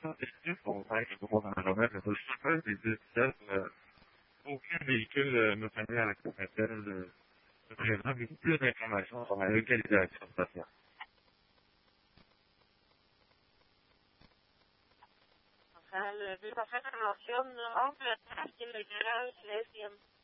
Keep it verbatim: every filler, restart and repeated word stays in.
informations techniques pour faire que pouvoir en remettre le chauffeur des deux pièces. Euh, aucun véhicule euh, me permet à la cour d'appel de, de présenter beaucoup plus d'informations sur la localisation spatiale. O sea, le digo, hacer relación entre el garage y el S M.